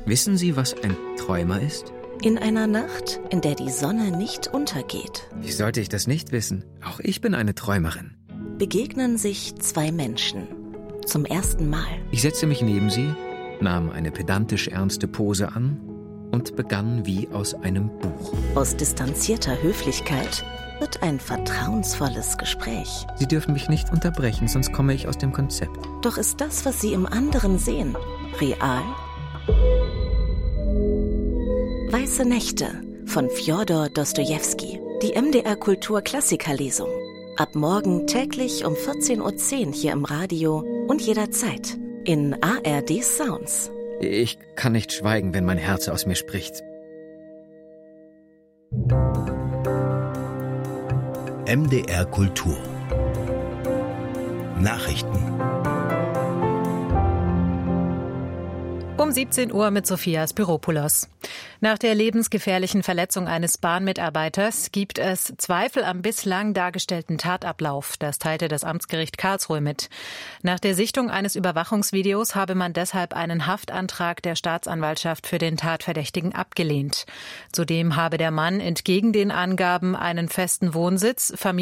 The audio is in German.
Wissen Sie, was ein Träumer ist? In einer Nacht, in der die Sonne nicht untergeht, Wie sollte ich das nicht wissen? Auch ich bin eine Träumerin. begegnen sich zwei Menschen. Zum ersten Mal. Ich setzte mich neben sie, nahm eine pedantisch ernste Pose an und begann wie aus einem Buch. Aus distanzierter Höflichkeit wird ein vertrauensvolles Gespräch. Sie dürfen mich nicht unterbrechen, sonst komme ich aus dem Konzept. Doch ist das, was Sie im anderen sehen, real? Weiße Nächte von Fjodor Dostojewski. Die MDR Kultur Klassikerlesung. Ab morgen täglich um 14:10 Uhr hier im Radio und jederzeit in ARD Sounds. Ich kann nicht schweigen, wenn mein Herz aus mir spricht. MDR Kultur Nachrichten. Um 17 Uhr mit Sophia Spiropoulos. Nach der lebensgefährlichen Verletzung eines Bahnmitarbeiters gibt es Zweifel am bislang dargestellten Tatablauf. Das teilte das Amtsgericht Karlsruhe mit. Nach der Sichtung eines Überwachungsvideos habe man deshalb einen Haftantrag der Staatsanwaltschaft für den Tatverdächtigen abgelehnt. Zudem habe der Mann entgegen den Angaben einen festen Wohnsitz, Familie